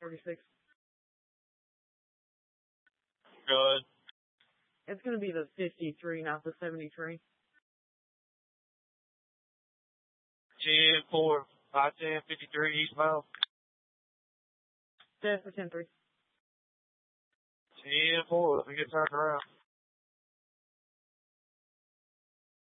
36. Good. It's going to be the 53, not the 73. 10-4, 510, 53 eastbound. Set for 10-3. 10-4, let me get turned around.